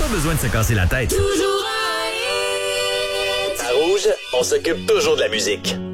Pas besoin de se casser la tête. Toujours un hit. À Rouge, on s'occupe toujours de la musique.